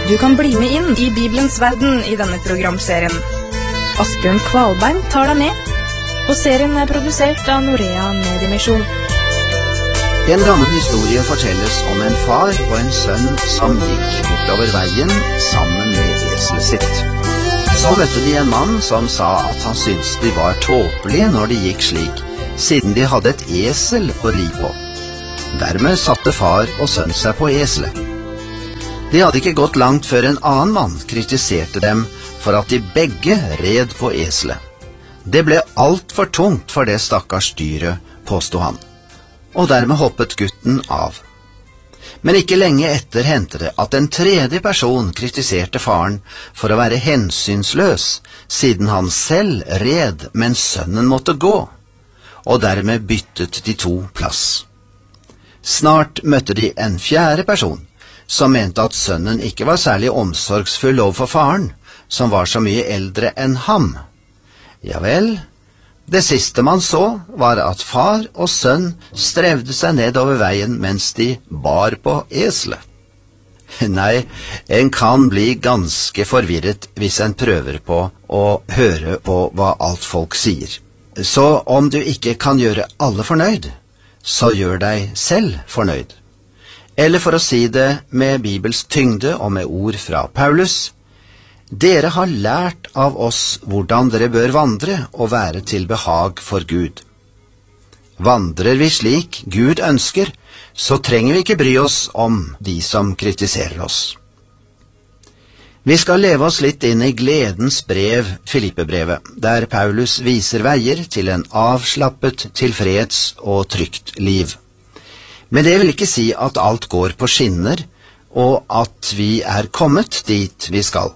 Du kan bli med inn i Bibelens verden i denne programserien. Asbjørn Kvalbein tar deg med, og serien er produsert av Norea Mediemisjon. En gammel historie fortelles om en far og en sønn som gikk bortover veien sammen med eselet sitt. Så møtte de en mann som sa at han syntes de var tåpelige når de gikk slik, siden de hadde et esel å ri på. Dermed satte far og sønn seg på eselet. De hadde ikke gått langt før en annen mann kritiserte dem for at de begge red på eselet. Det ble alt for tungt for det stakkars dyret, påstod han, og dermed hoppet gutten av. Men ikke lenge etter hendte det at en tredje person kritiserte faren for å være hensynsløs, siden han selv red, men sønnen måtte gå, og dermed byttet de to plass. Snart møtte de en fjerde person, som mente at sønnen ikke var særlig omsorgsfull overfor faren, som var så mye eldre enn ham. Ja vel, det siste man så var at far og sønn strevde seg nedover veien mens de bar på eselet. Nei, en kan bli ganske forvirret hvis en prøver på å høre på hva alt folk sier. Så om du ikke kan gjøre alle fornøyd, så gjør deg selv fornøyd. Eller for å si det med Bibels tyngde og med ord fra Paulus: dere har lært av oss hvordan dere bør vandre og være til behag for Gud. Vandrer vi slik Gud ønsker, så trenger vi ikke bry oss om de som kritiserer oss. Vi skal leve oss litt inn i gledens brev, Filippebrevet, der Paulus viser veier til en avslappet, tilfreds og trygt liv. Men det vil ikke si at alt går på skinner, og at vi er kommet dit vi skal.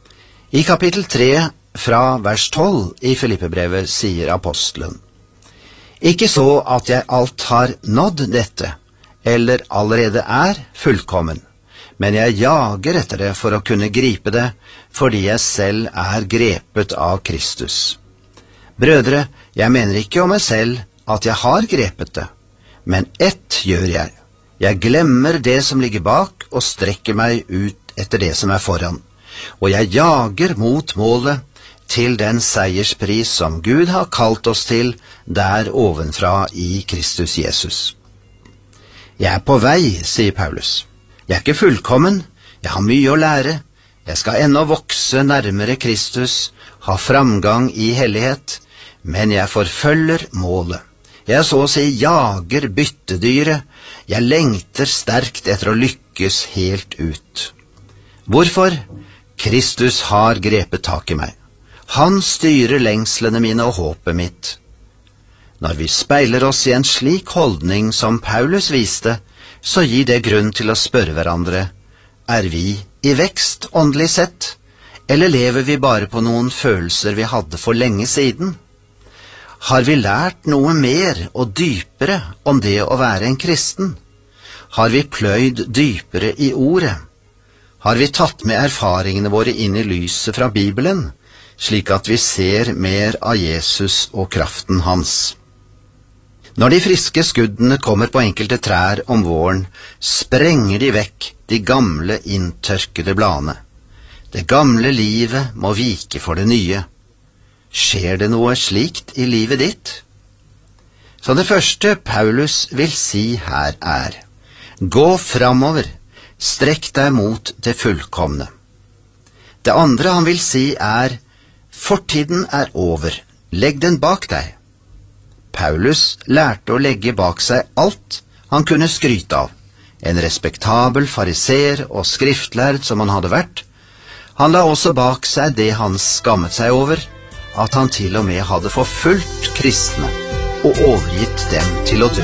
I kapittel 3, fra vers 12 i Filippebrevet, sier apostelen: ikke så at jeg alt har nådd dette, eller allerede er fullkommen, men jeg jager etter det for å kunne gripe det, fordi jeg selv er grepet av Kristus. Brødre, jeg mener ikke om meg selv at jeg har grepet det, men ett gjør jeg. Jeg glemmer det som ligger bak og strekker meg ut etter det som er foran. Og jeg jager mot målet, til den seierspris som Gud har kalt oss til der ovenfra i Kristus Jesus. Jeg er på vei, sier Paulus. Jeg er ikke fullkommen, jeg har mye å lære. Jeg skal ennå vokse nærmere Kristus, ha framgang i hellighet, men jeg forfølger målet. Jeg så å si jager byttedyret. Jeg lengter sterkt etter å lykkes helt ut. Hvorfor? Kristus har grepet tak i meg. Han styrer lengslene mine og håpet mitt. Når vi speiler oss i en slik holdning som Paulus viste, så gir det grunn til å spørre hverandre: er vi i vekst åndelig sett, eller lever vi bare på noen følelser vi hadde for lenge siden? Har vi lært noe mer og dypere om det å være en kristen? Har vi pløyd dypere i ordet? Har vi tatt med erfaringene våre inn i lyset fra Bibelen, slik at vi ser mer av Jesus og kraften hans? Når de friske skuddene kommer på enkelte trær om våren, sprenger de vekk de gamle inntørkede bladene. Det gamle livet må vike for det nye. Skjer det noe slikt i livet ditt? Så det første Paulus vil si her er: gå framover, strekk deg mot det fullkomne. Det andre han vil si er: fortiden er over, legg den bak deg. Paulus lærte å legge bak seg alt han kunne skryte av. En respektabel fariseer og skriftlærd som han hadde vært. Han la også bak seg det han skammet seg over, at han til og med hadde forfulgt kristne og overgitt dem til å dø.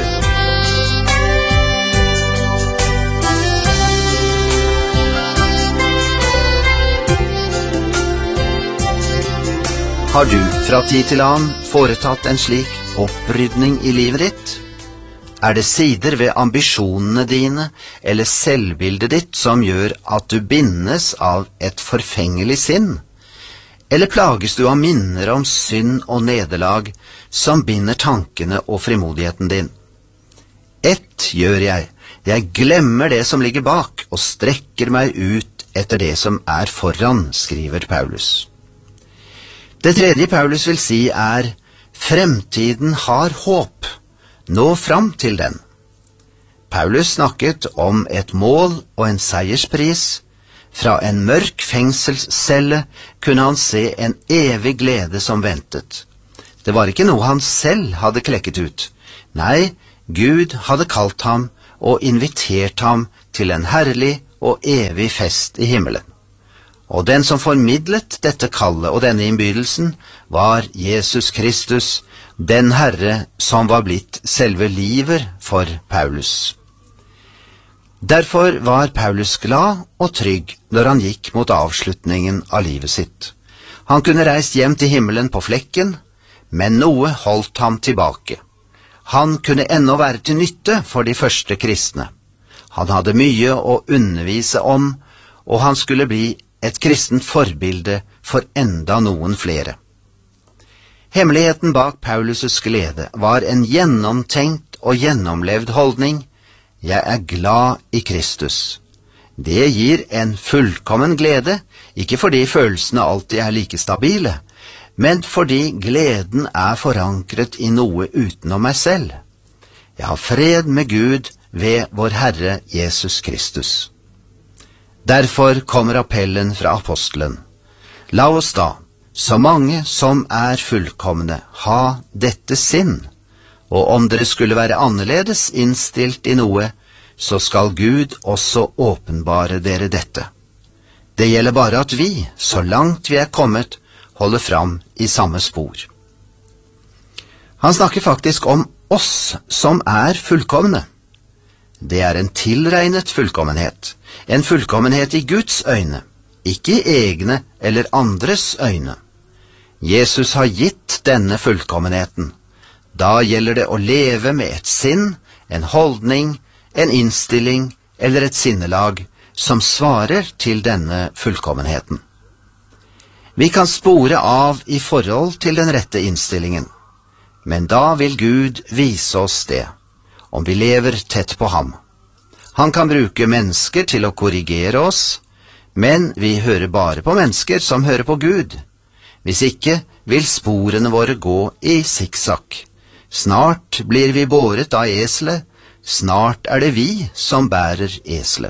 Har du fra tid til annen foretatt en slik opprydning i livet ditt? Er det sider ved ambisjonene dine eller selvbildet ditt som gjør at du bindes av et forfengelig sinn? Eller plages du av minner om synd og nederlag som binder tankene og frimodigheten din? Ett gjør jeg glemmer det som ligger bak og strekker meg ut etter det som er foran, skriver Paulus. Det tredje Paulus vil si fremtiden har håp. Nå fram til den. Paulus snakket om et mål og en seierspris. Fra en mørk fengselscelle kunne han se en evig glede som ventet. Det var ikke noe han selv hadde klekket ut. Nei, Gud hadde kalt ham og invitert ham til en herlig og evig fest i himmelen. Og den som formidlet dette kallet og denne innbydelsen var Jesus Kristus, den Herre som var blitt selve livet for Paulus. Derfor var Paulus glad og trygg når han gikk mot avslutningen av livet sitt. Han kunne reist hjem til himmelen på flekken, men noe holdt ham tilbake. Han kunne ennå være til nytte for de første kristne. Han hadde mye å undervise om, og han skulle bli et kristent forbilde for enda noen flere. Hemmeligheten bak Paulus' glede var en gjennomtenkt og gjennomlevd holdning. Jeg er glad i Kristus. Det gir en fullkommen glede, ikke fordi følelsene alltid er like stabile, men fordi gleden er forankret i noe utenom meg selv. Jeg har fred med Gud ved vår Herre Jesus Kristus. Derfor kommer appellen fra apostelen. La oss da, så mange som er fullkomne, ha dette sinn, og om dere skulle være annerledes innstilt i noe, så skal Gud også åpenbare dere dette. Det gjelder bare at vi, så langt vi er kommet, holder fram i samme spor. Han snakker faktisk om oss som er fullkomne. Det er en tilregnet fullkommenhet, en fullkommenhet i Guds øyne, ikke i egne eller andres øyne. Jesus har gitt denne fullkommenheten. Da gjelder det å leve med et sinn, en holdning, en innstilling eller et sinnelag som svarer til denne fullkommenheten. Vi kan spore av i forhold til den rette innstillingen, men da vil Gud vise oss det, om vi lever tett på ham. Han kan bruke mennesker til å korrigere oss, men vi hører bare på mennesker som hører på Gud. Hvis ikke vil sporene våre gå i sikksakk. Snart blir vi båret av eselet, snart er det vi som bærer eselet.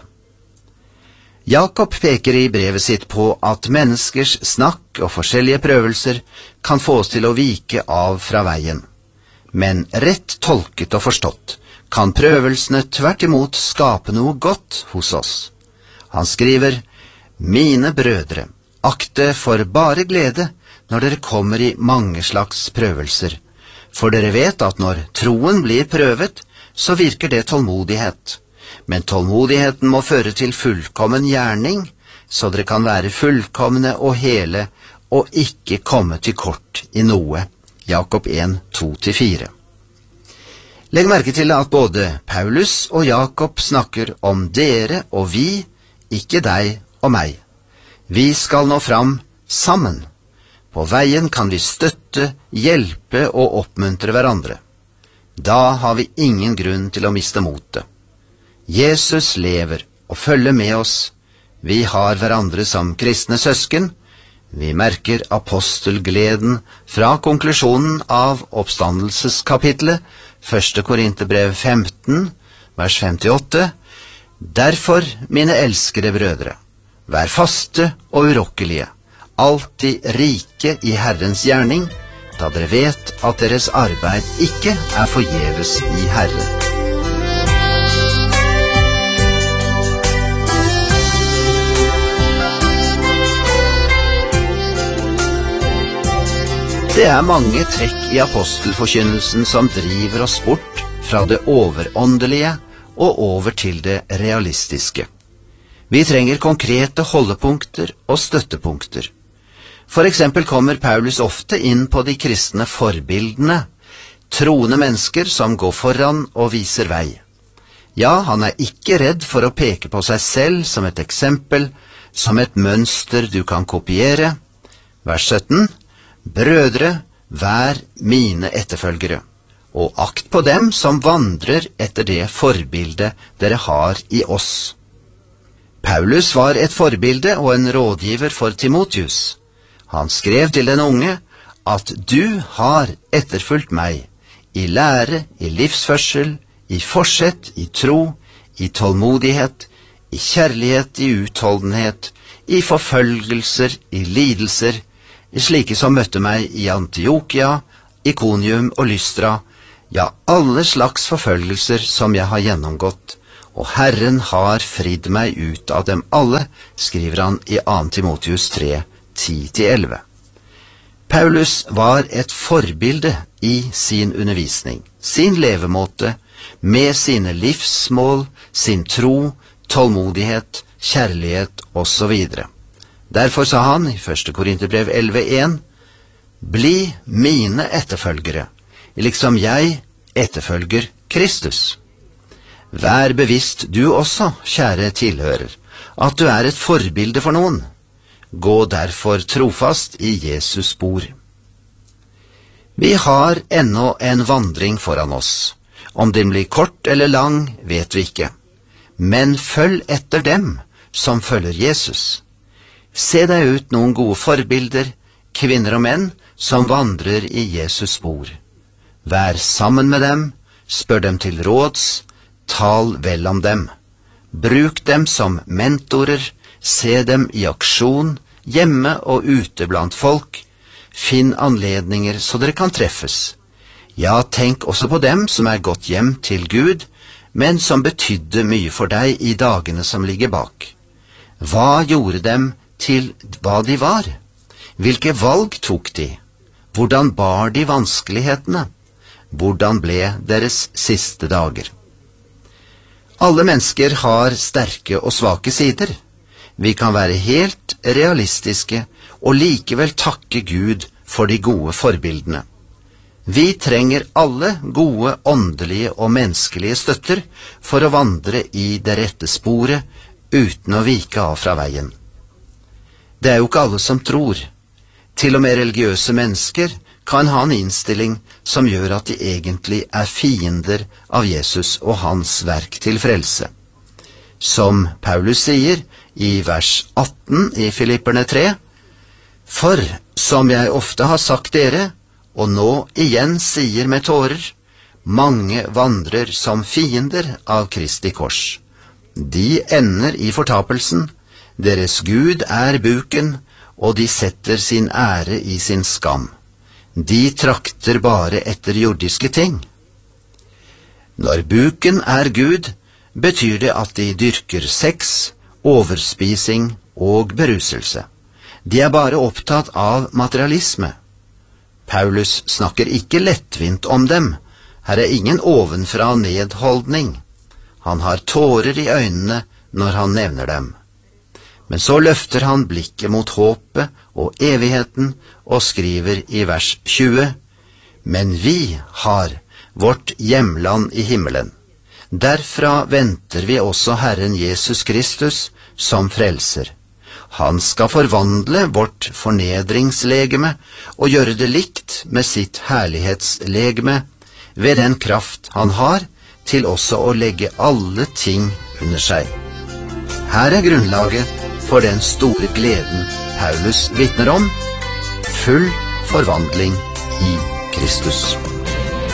Jakob peker i brevet sitt på at menneskers snakk og forskjellige prøvelser kan få oss til å vike av fra veien. Men rett tolket og forstått kan prøvelsene tvert imot skape noe godt hos oss. Han skriver, «Mine brødre, akte for bare glede når dere kommer i mange slags prøvelser, for dere vet at når troen blir prøvet, så virker det tålmodighet. Men tålmodigheten må føre til fullkommen gjerning, så dere kan være fullkomne og hele, og ikke komme til kort i noe. Jakob 1, 2-4. Legg merke til at både Paulus og Jakob snakker om dere og vi, ikke deg og meg. Vi skal nå fram sammen. På veien kan vi støtte, hjelpe og oppmuntre hverandre. Da har vi ingen grunn til å miste motet. Jesus lever og følger med oss. Vi har hverandre som kristne søsken. Vi merker apostelgleden fra konklusjonen av oppstandelseskapitlet, 1. Korinterbrev 15, vers 58. Derfor, mine elskede brødre, vær faste og urokkelige, alltid rike i Herrens gjerning, da dere vet at deres arbeid ikke er forgjeves i Herren. Det er mange trekk i apostelforkynnelsen som driver oss bort fra det overåndelige og over til det realistiske. Vi trenger konkrete holdepunkter og støttepunkter. For eksempel kommer Paulus ofte inn på de kristne forbildene, troende mennesker som går foran og viser vei. Ja, han er ikke redd for å peke på seg selv som et eksempel, som et mønster du kan kopiere. Vers 17. Brødre, vær mine etterfølgere, og akt på dem som vandrer etter det forbildet dere har i oss. Paulus var et forbilde og en rådgiver for Timotheus. Han skrev til den unge at du har etterfulgt meg i lære, i livsførsel, i forsett, i tro, i tålmodighet, i kjærlighet, i utholdenhet, i forfølgelser, i lidelser, i slike som møtte meg i Antiokia, Ikonium og Lystra, ja, alle slags forfølgelser som jeg har gjennomgått, og Herren har fridd meg ut av dem alle, skriver han i 2. Timotheus 3, 10-11. Paulus var et forbilde i sin undervisning, sin levemåte, med sine livsmål, sin tro, tålmodighet, kjærlighet osv. Derfor sa han i 1. Korinterbrev 11:1, «Bli mine etterfølgere, liksom jeg etterfølger Kristus.» Vær bevisst du også, kjære tilhører, at du er et forbilde for noen. Gå derfor trofast i Jesus spor. Vi har ennå en vandring foran oss. Om den blir kort eller lang, vet vi ikke. Men følg etter dem som følger Jesus. Se deg ut noen gode forbilder, kvinner og menn, som vandrer i Jesus spor. Vær sammen med dem, spør dem til råds, tal vel om dem. Bruk dem som mentorer, se dem i aksjon, hjemme og ute blant folk. Finn anledninger så dere kan treffes. Ja, tenk også på dem som er gått hjem til Gud, men som betydde mye for deg i dagene som ligger bak. Hva gjorde dem til hva de var? Hvilke valg tok de? Hvordan bar de vanskelighetene? Hvordan ble deres siste dager? Alle mennesker har sterke og svake sider. Vi kan være helt realistiske og likevel takke Gud for de gode forbildene. Vi trenger alle gode åndelige og menneskelige støtter for å vandre i det rette sporet uten å vike av fra veien. Det er jo ikke alle som tror. Til og med religiøse mennesker kan ha en innstilling som gjør at de egentlig er fiender av Jesus og hans verk til frelse. Som Paulus sier i vers 18 i Filipperne 3, «For, som jeg ofte har sagt dere, og nå igjen sier med tårer, mange vandrer som fiender av Kristi kors. De ender i fortapelsen, deres Gud er buken, og de setter sin ære i sin skam. De trakter bare etter jordiske ting.» Når buken er Gud, betyr det at de dyrker sex, overspising og beruselse. De er bare opptatt av materialisme. Paulus snakker ikke lettvint om dem. Her er ingen ovenfra nedholdning. Han har tårer i øynene når han nevner dem. Men så løfter han blikket mot håpet og evigheten og skriver i vers 20, «Men vi har vårt hjemland i himmelen. Derfra venter vi også Herren Jesus Kristus som frelser. Han skal forvandle vårt fornedringslegeme og gjøre det likt med sitt herlighetslegeme ved den kraft han har til også å legge alle ting under seg.» Her er grunnlaget for den store gleden Paulus vitner om, full forvandling i Kristus.